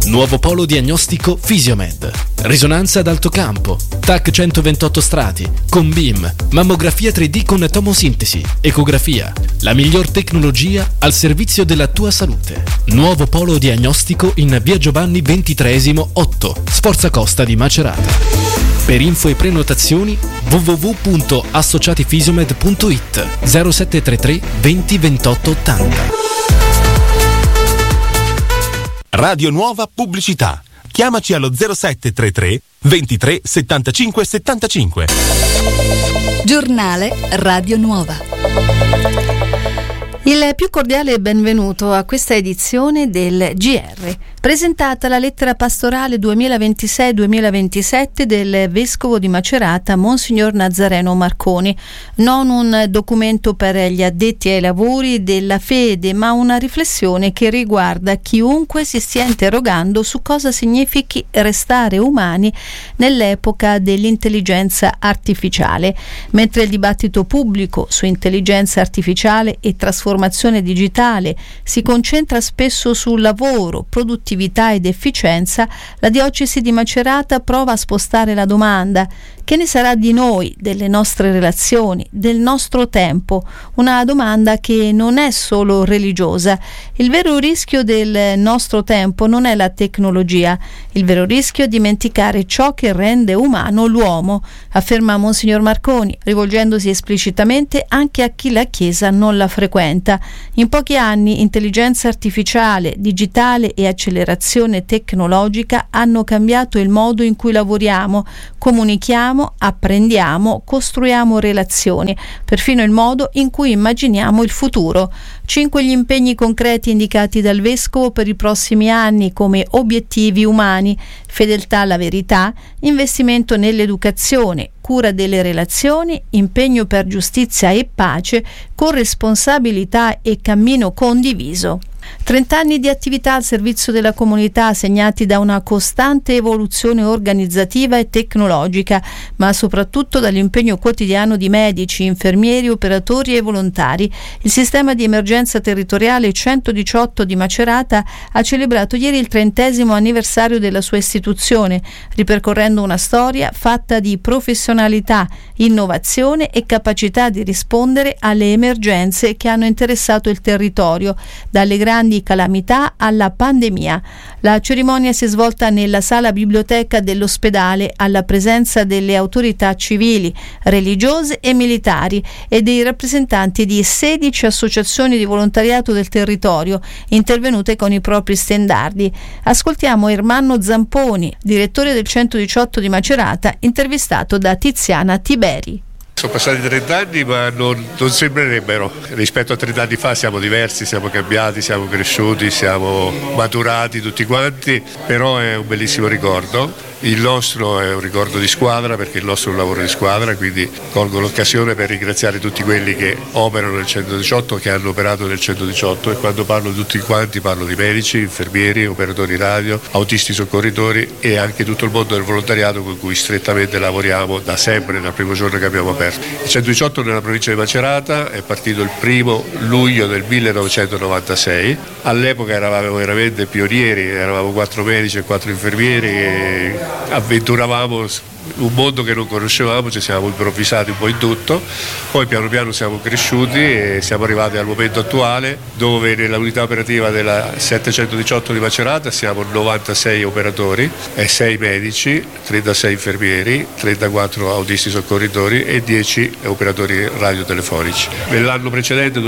Nuovo polo diagnostico Fisiomed. Risonanza ad alto campo, TAC 128 strati, con BIM, mammografia 3D con tomosintesi, ecografia. La miglior tecnologia al servizio della tua salute. Nuovo polo diagnostico in via Giovanni XXIII 8, Sforza Costa di Macerata. Per info e prenotazioni www.associatifisiomed.it 0733 20 28 80. Radio Nuova Pubblicità. Chiamaci allo 0733 23 75 75. Giornale Radio Nuova. Il più cordiale benvenuto a questa edizione del GR. Presentata la lettera pastorale 2026-2027 del Vescovo di Macerata, Monsignor Nazareno Marconi. Non un documento per gli addetti ai lavori della fede, ma una riflessione che riguarda chiunque si stia interrogando su cosa significhi restare umani nell'epoca dell'intelligenza artificiale. Mentre il dibattito pubblico su intelligenza artificiale e trasformazione digitale si concentra spesso sul lavoro, produttività ed efficienza, la diocesi di Macerata prova a spostare la domanda: che ne sarà di noi, delle nostre relazioni, del nostro tempo? Una domanda che non è solo religiosa. Il vero rischio del nostro tempo non è la tecnologia, il vero rischio è dimenticare ciò che rende umano l'uomo, afferma Monsignor Marconi, rivolgendosi esplicitamente anche a chi la Chiesa non la frequenta. In pochi anni intelligenza artificiale, digitale e accelerazione tecnologica hanno cambiato il modo in cui lavoriamo, comunichiamo, apprendiamo, costruiamo relazioni, perfino il modo in cui immaginiamo il futuro. 5 gli impegni concreti indicati dal Vescovo per i prossimi anni come obiettivi umani: fedeltà alla verità, investimento nell'educazione, cura delle relazioni, impegno per giustizia e pace, corresponsabilità e cammino condiviso. 30 anni di attività al servizio della comunità segnati da una costante evoluzione organizzativa e tecnologica, ma soprattutto dall'impegno quotidiano di medici, infermieri, operatori e volontari. Il sistema di emergenza territoriale 118 di Macerata ha celebrato ieri il 30° anniversario della sua istituzione, ripercorrendo una storia fatta di professionalità, innovazione e capacità di rispondere alle emergenze che hanno interessato il territorio, dalle grandi calamità alla pandemia. La cerimonia si è svolta nella sala biblioteca dell'ospedale alla presenza delle autorità civili, religiose e militari e dei rappresentanti di 16 associazioni di volontariato del territorio intervenute con i propri stendardi. Ascoltiamo Ermanno Zamponi, direttore del 118 di Macerata, intervistato da Tiziana Tiberi. Sono passati 30 anni ma non sembrerebbero. Rispetto a 30 anni fa siamo diversi, siamo cambiati, siamo cresciuti, siamo maturati tutti quanti, però è un bellissimo ricordo. Il nostro è un ricordo di squadra, perché il nostro è un lavoro di squadra, quindi colgo l'occasione per ringraziare tutti quelli che operano nel 118, che hanno operato nel 118, e quando parlo di tutti quanti parlo di medici, infermieri, operatori radio, autisti soccorritori e anche tutto il mondo del volontariato con cui strettamente lavoriamo da sempre, dal primo giorno che abbiamo aperto. Il 118 nella provincia di Macerata è partito il 1° luglio del 1996, all'epoca eravamo veramente pionieri, eravamo 4 medici e 4 infermieri che avventuravamo un mondo che non conoscevamo, ci siamo improvvisati un po' in tutto, poi piano piano siamo cresciuti e siamo arrivati al momento attuale, dove nella unità operativa della 718 di Macerata siamo 96 operatori e 6 medici, 36 infermieri, 34 autisti soccorritori e 10 operatori radiotelefonici. Nell'anno precedente,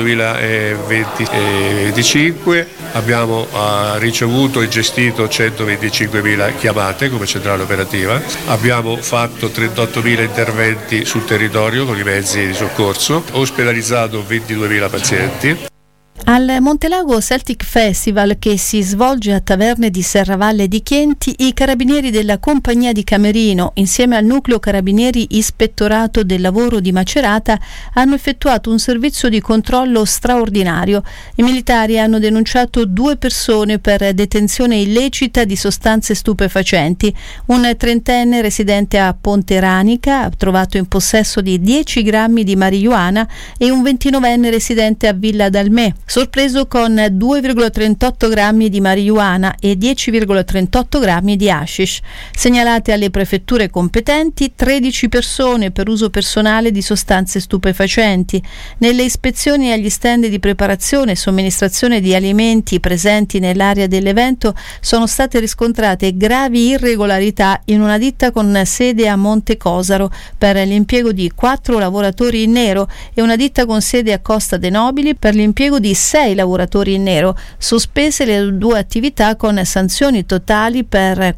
2025, abbiamo ricevuto e gestito 125.000 chiamate come centrale operativa, abbiamo fatto 38.000 interventi sul territorio con i mezzi di soccorso, ospedalizzato 22.000 pazienti. Al Montelago Celtic Festival, che si svolge a Taverne di Serravalle di Chienti, i carabinieri della Compagnia di Camerino, insieme al Nucleo Carabinieri Ispettorato del Lavoro di Macerata, hanno effettuato un servizio di controllo straordinario. I militari hanno denunciato 2 persone per detenzione illecita di sostanze stupefacenti. Un 30enne residente a Ponte Ranica, trovato in possesso di 10 grammi di marijuana, e un 29enne residente a Villa Dalmè, sorpreso con 2,38 grammi di marijuana e 10,38 grammi di hashish. Segnalate alle prefetture competenti 13 persone per uso personale di sostanze stupefacenti. Nelle ispezioni agli stand di preparazione e somministrazione di alimenti presenti nell'area dell'evento sono state riscontrate gravi irregolarità in una ditta con sede a Monte Cosaro per l'impiego di 4 lavoratori in nero e una ditta con sede a Costa dei Nobili per l'impiego di 6 lavoratori in nero, sospese le 2 attività con sanzioni totali per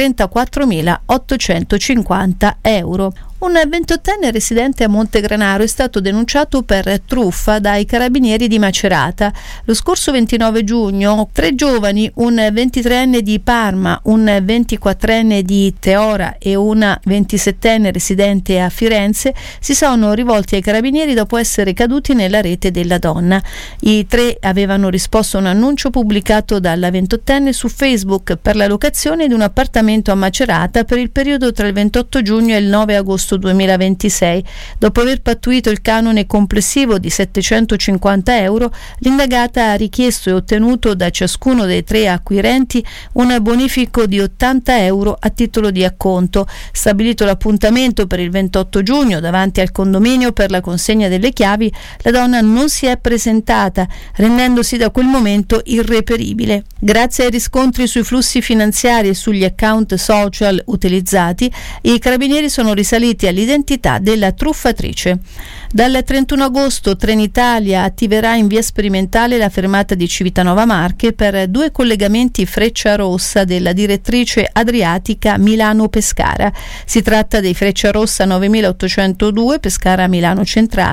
34.850 euro. Un 28enne residente a Montegranaro è stato denunciato per truffa dai carabinieri di Macerata. Lo scorso 29 giugno 3 giovani, un 23enne di Parma, un 24enne di Teora e una 27enne residente a Firenze, si sono rivolti ai carabinieri dopo essere caduti nella rete della donna. I 3 avevano risposto a un annuncio pubblicato dalla 28enne su Facebook per la locazione di un appartamento a Macerata per il periodo tra il 28 giugno e il 9 agosto 2026. Dopo aver pattuito il canone complessivo di 750 euro, l'indagata ha richiesto e ottenuto da ciascuno dei 3 acquirenti un bonifico di 80 euro a titolo di acconto. Stabilito l'appuntamento per il 28 giugno davanti al condominio per la consegna delle chiavi, la donna non si è presentata, rendendosi da quel momento irreperibile. Grazie ai riscontri sui flussi finanziari e sugli account social utilizzati, i carabinieri sono risaliti all'identità della truffatrice. Dal 31 agosto Trenitalia attiverà in via sperimentale la fermata di Civitanova Marche per 2 collegamenti Frecciarossa della direttrice adriatica Milano-Pescara. Si tratta dei Frecciarossa 9802 Pescara-Milano Centrale